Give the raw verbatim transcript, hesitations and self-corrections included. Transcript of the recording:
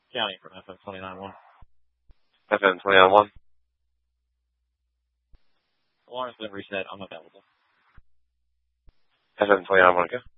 County from F M twenty-nine one. F M twenty-nine one. Alarm's been reset. I'm available. F M twenty-nine one, okay.